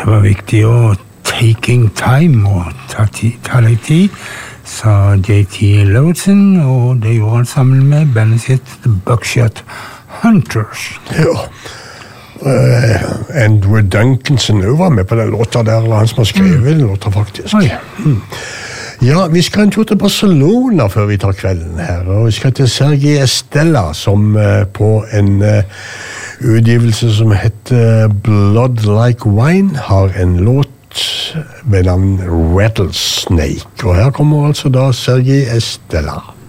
det var viktig å taking time og ta deg tid, sa JT Lawson, og det gjorde han sammen med bandet sitt The Buckshot Hunters. Ja. Andrew Duncanson var med på den låta der, eller han som har skrevet den låta faktisk. Ja, vi skal en tur til Barcelona før vi tar kvelden her, og vi skal til Sergi Estella, som på en utgivelse som heter Blood Like Wine har en låt med navn Rattlesnake, og her kommer altså da Sergi Estella.